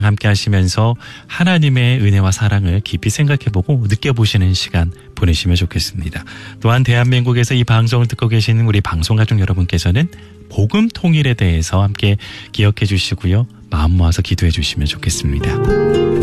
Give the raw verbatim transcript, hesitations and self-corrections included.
함께 하시면서 하나님의 은혜와 사랑을 깊이 생각해보고 느껴보시는 시간 보내시면 좋겠습니다. 또한 대한민국에서 이 방송을 듣고 계시는 우리 방송가족 여러분께서는 복음 통일에 대해서 함께 기억해 주시고요. 마음 모아서 기도해 주시면 좋겠습니다.